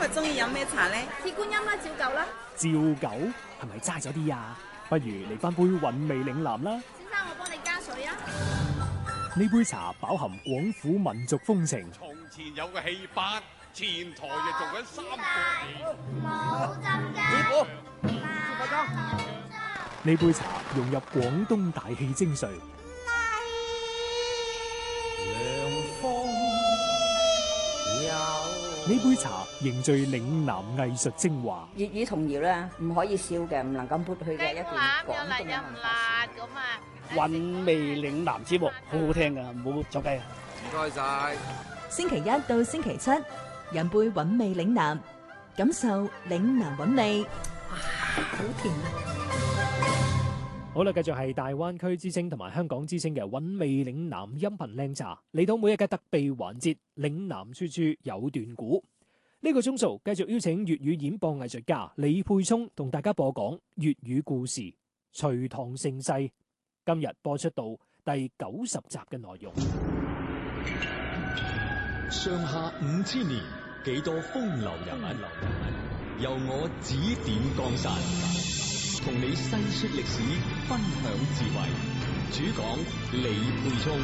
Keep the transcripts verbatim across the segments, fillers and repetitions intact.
日中意飲咩茶呢？ 鐵觀音啦，照舊啦。 照舊係咪齋咗啲啊？不如嚟翻杯韻味嶺南啦。 先生，我幫你加水啊。 呢杯茶飽含廣府民族風情。 從前有個戲班，前台就做緊三個冇浸㗎。 師傅， 呢杯茶融入廣東大氣精髓。呢杯茶凝聚嶺南藝術精華。 粵語童謠咧，唔可以少嘅，唔能夠抹去嘅一段廣東嘅文化。 咁啊！ 韻味嶺南節目好好聽噶，唔好走雞啊！ 唔該晒。 星期一到星期七，飲杯韻味嶺南，感受嶺南韻味。哇，好甜啊！ 好啦，繼續係大灣區之聲同埋香港之聲嘅韻味嶺南音頻靚茶，嚟到每日嘅特備環節，嶺南處處有段古。呢個鐘數繼續邀請粵語演播藝術家李沛聰同大家播講粵語故事《隋唐盛世》。今日播出到第九十集嘅內容。 上下五千年，幾多風流人物，由我指點江山，同你細說歷史，分享智慧。主講李沛聰。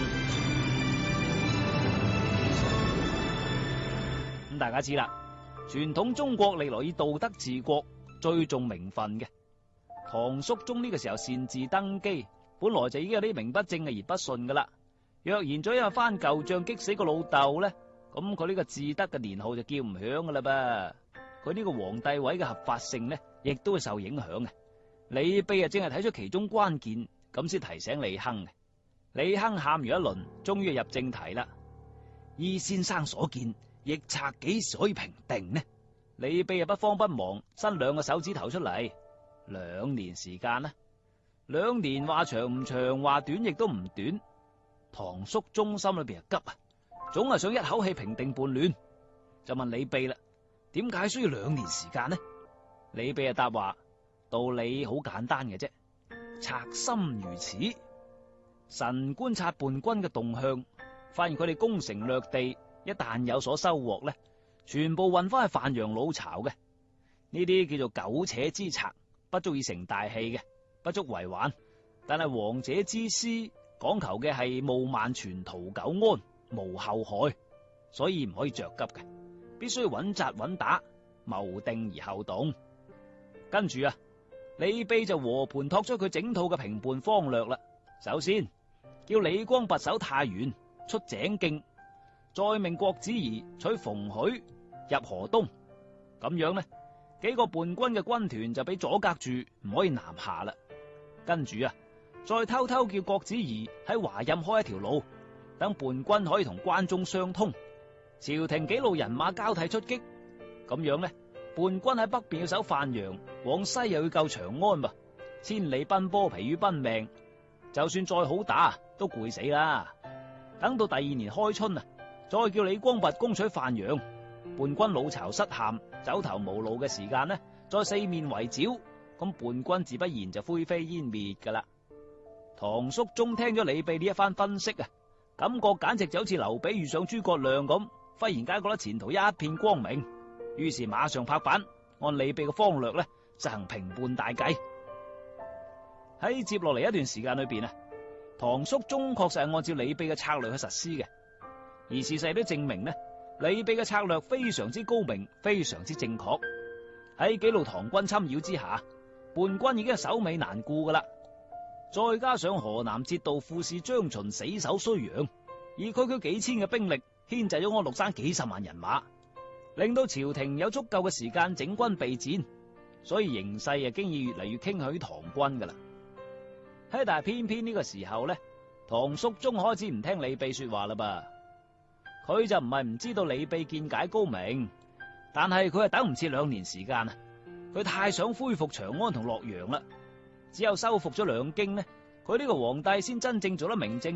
咁大家知啦，傳統中國歷來以道德治國，最重名分嘅。唐肅宗呢個時候擅自登基，本來就已經有啲名不正嘅言不順噶啦。若然再因為翻舊賬激死個老豆咧，咁佢呢個至德嘅年號就叫唔響噶啦噃。佢呢個皇帝位嘅合法性呢，亦都會受影響嘅。李泌啊，正係睇出其中關鍵，咁先提醒李亨嘅。李亨喊完一輪，終於入正題啦。依先生所見，逆賊幾時可以平定呢？李泌啊，不慌不忙，伸兩個手指頭出嚟。兩年時間啦，兩年話長唔長，話短亦都唔短。唐肅宗心裏邊啊急啊，總係想一口氣平定叛亂，就問李泌啦：點解需要兩年時間呢？李泌啊答話：道理好簡單嘅啫，賊心如此。臣觀察叛軍嘅動向，發現佢哋攻城略地，一旦有所收穫咧，全部運翻去范陽老巢嘅。呢啲叫做苟且之賊，不足以成大器嘅，不足為患。但係王者之師講求嘅係務萬全圖久安，無後害，所以唔可以着急嘅，必須要穩紮穩打，謀定而後動。跟住啊，李泌就和盤托出佢整套嘅平叛方略啦。首先叫李光拔守太原，出井徑，再命郭子儀取馮許入河東。咁樣呢，幾個叛軍嘅軍團就俾阻隔住，唔可以南下啦。跟住啊，再偷偷叫郭子儀喺華蔭開一條路，等叛軍可以同關中相通。朝廷幾路人馬交替出擊，咁樣呢，叛軍喺北邊要守范陽，往西又要救長安噃，千里奔波，疲於奔命，就算再好打都攰死啦。等到第二年開春啊，再叫李光拔攻取范陽，叛軍老巢失陷，走投無路嘅時間呢，再四面圍剿，咁叛軍自不然就灰飛煙滅噶啦。唐肅宗聽咗李泌呢一番分析啊，感覺簡直就好似劉備遇上諸葛亮咁，忽然間覺得前途一片光明，於是馬上拍板，按李泌嘅方略咧實行平叛大計。喺接落嚟一段時間裏邊啊，唐肅宗確實係按照李泌嘅策略去實施嘅，而事實都證明呢，李泌嘅策略非常之高明，非常之正確。喺幾路唐軍侵擾之下，叛軍已經係首尾難顧噶啦。再加上河南節度副使張巡死守睢陽，而區區幾千嘅兵力牽制咗安祿山幾十萬人馬，令到朝廷有足夠嘅時間整軍備戰，所以形勢啊經已越嚟越傾向於唐軍噶啦。喺但係偏偏呢個時候咧，唐肅宗開始唔聽李泌說話啦噃。佢就唔係唔知道李泌見解高明，但係佢係等唔切兩年時間啊！佢太想恢復長安同洛陽啦，只有收復咗兩京呢，佢呢個皇帝先真正做得名正